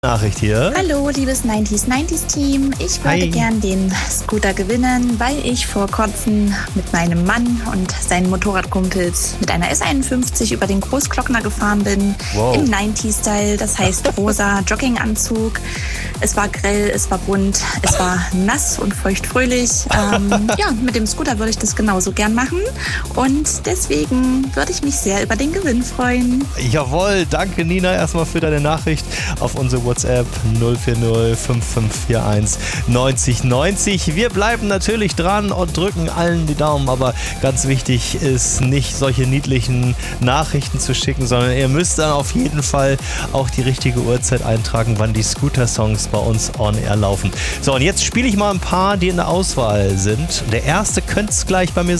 Nachricht hier. Hallo, liebes 90s Team. Ich würde gern den Scooter gewinnen, weil ich vor kurzem mit meinem Mann und seinen Motorradkumpels mit einer S51 über den Großglockner gefahren bin. Wow. Im 90s-Style, das heißt rosa Jogginganzug. Es war grell, es war bunt, es war nass und feuchtfröhlich. Mit dem Scooter würde ich das genauso gern machen und deswegen würde ich mich sehr über den Gewinn freuen. Jawohl, danke Nina erstmal für deine Nachricht auf unsere WhatsApp 040 5541 90 90. Wir bleiben natürlich dran und drücken allen die Daumen, aber ganz wichtig ist nicht solche niedlichen Nachrichten zu schicken, sondern ihr müsst dann auf jeden Fall auch die richtige Uhrzeit eintragen, wann die Scooter-Songs bei uns on air laufen. So, und jetzt spiele ich mal ein paar, die in der Auswahl sind. Der erste könnte es gleich bei mir sein.